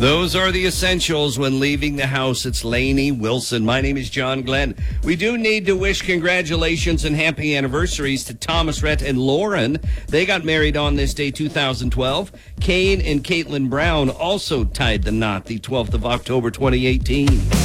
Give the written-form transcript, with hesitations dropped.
Those are the essentials when leaving the house. It's Lainey Wilson. My name is John Glenn. We do need to wish congratulations and happy anniversaries to Thomas Rhett and Lauren. They got married on this day, 2012. Kane and Caitlin Brown also tied the knot, the 12th of October, 2018.